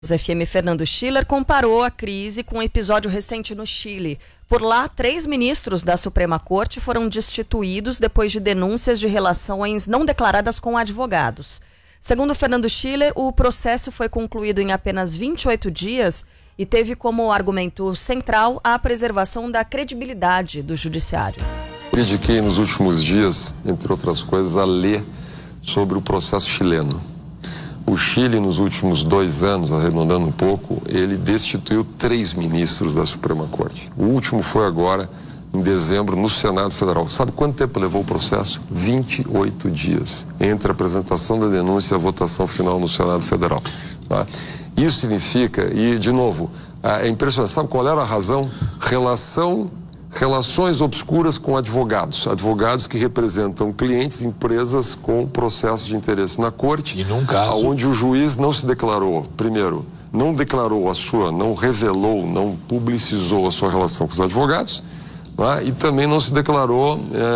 FM Fernando Schiller comparou a crise com um episódio recente no Chile. Por lá, 3 ministros da Suprema Corte foram destituídos depois de denúncias de relações não declaradas com advogados. Segundo Fernando Schiller, o processo foi concluído em apenas 28 dias e teve como argumento central a preservação da credibilidade do judiciário. Dediquei nos últimos dias, entre outras coisas, a ler sobre o processo chileno. O Chile, nos últimos 2 anos, arredondando um pouco, ele destituiu 3 ministros da Suprema Corte. O último foi agora, em dezembro, no Senado Federal. Sabe quanto tempo levou o processo? 28 dias, entre a apresentação da denúncia e a votação final no Senado Federal. Tá? Isso significa, e de novo, é impressionante, sabe qual era a razão? Relações obscuras com advogados que representam clientes, empresas com processo de interesse na corte, e num caso onde o juiz não se declarou, primeiro, não revelou, não publicizou a sua relação com os advogados, né? E também não se declarou,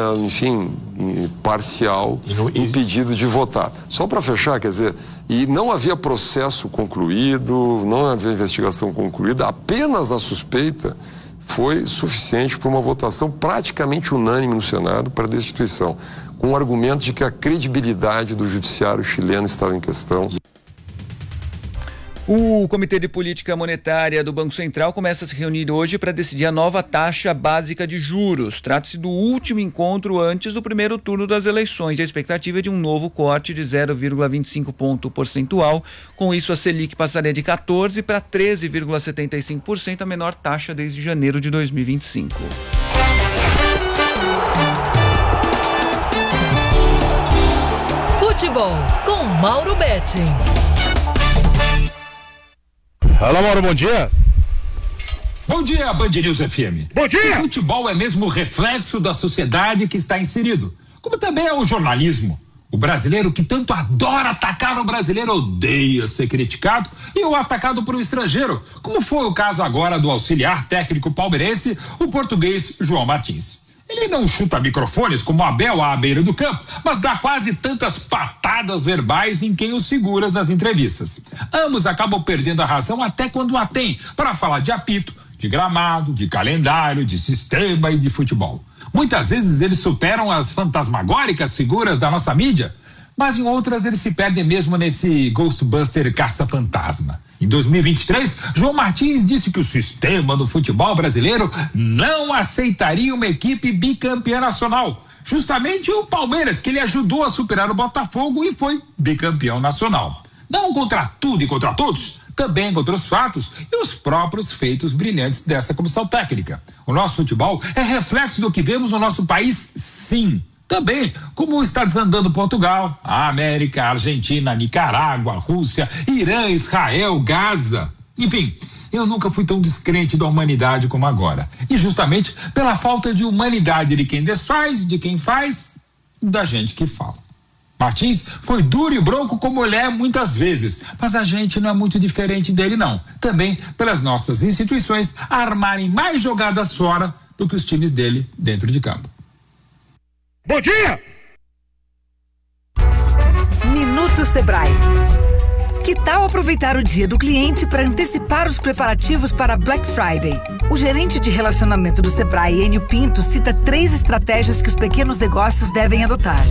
parcial, impedido de votar. Só para fechar, quer dizer, e não havia processo concluído, não havia investigação concluída, apenas a suspeita foi suficiente para uma votação praticamente unânime no Senado para destituição, com o argumento de que a credibilidade do judiciário chileno estava em questão. O Comitê de Política Monetária do Banco Central começa a se reunir hoje para decidir a nova taxa básica de juros. Trata-se do último encontro antes do primeiro turno das eleições. A expectativa é de um novo corte de 0,25 ponto percentual. Com isso, a Selic passaria de 14% para 13,75%, a menor taxa desde janeiro de 2025. Futebol com Mauro Betting. Alô, Mauro, bom dia. Bom dia, Band News FM. Bom dia. O futebol é mesmo o reflexo da sociedade que está inserido, como também é o jornalismo. O brasileiro que tanto adora atacar o brasileiro odeia ser criticado e o atacado por um estrangeiro, como foi o caso agora do auxiliar técnico palmeirense, o português João Martins. Ele não chuta microfones como Abel à beira do campo, mas dá quase tantas patadas verbais em quem os segura nas entrevistas. Ambos acabam perdendo a razão até quando a tem, para falar de apito, de gramado, de calendário, de sistema e de futebol. Muitas vezes eles superam as fantasmagóricas figuras da nossa mídia, mas em outras eles se perdem mesmo nesse Ghostbuster caça-fantasma. Em 2023, João Martins disse que o sistema do futebol brasileiro não aceitaria uma equipe bicampeã nacional. Justamente o Palmeiras, que ele ajudou a superar o Botafogo e foi bicampeão nacional. Não contra tudo e contra todos, também contra os fatos e os próprios feitos brilhantes dessa comissão técnica. O nosso futebol é reflexo do que vemos no nosso país, sim. Também, como está desandando Portugal, a América, a Argentina, a Nicarágua, a Rússia, Irã, Israel, Gaza. Enfim, eu nunca fui tão descrente da humanidade como agora. E justamente pela falta de humanidade de quem desfaz, de quem faz, da gente que fala. Martins foi duro e bronco como ele é muitas vezes, mas a gente não é muito diferente dele não. Também pelas nossas instituições armarem mais jogadas fora do que os times dele dentro de campo. Bom dia! Minuto Sebrae. Que tal aproveitar o dia do cliente para antecipar os preparativos para Black Friday? O gerente de relacionamento do Sebrae, Enio Pinto, cita 3 estratégias que os pequenos negócios devem adotar.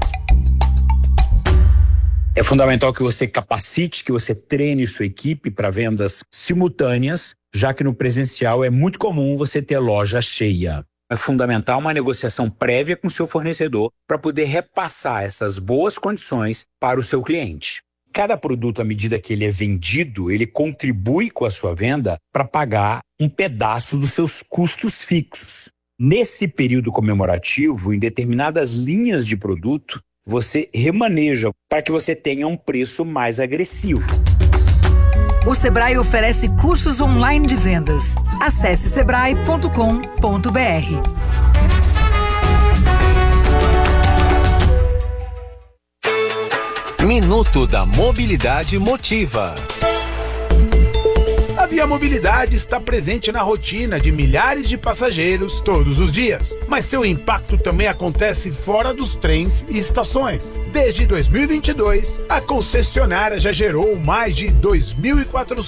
É fundamental que você capacite, que você treine sua equipe para vendas simultâneas, já que no presencial é muito comum você ter loja cheia. É fundamental uma negociação prévia com seu fornecedor para poder repassar essas boas condições para o seu cliente. Cada produto, à medida que ele é vendido, ele contribui com a sua venda para pagar um pedaço dos seus custos fixos. Nesse período comemorativo, em determinadas linhas de produto, você remaneja para que você tenha um preço mais agressivo. O Sebrae oferece cursos online de vendas. Acesse sebrae.com.br. Minuto da Mobilidade Motiva. e a mobilidade está presente na rotina de milhares de passageiros todos os dias. Mas seu impacto também acontece fora dos trens e estações. Desde 2022, a concessionária já gerou mais de 2.400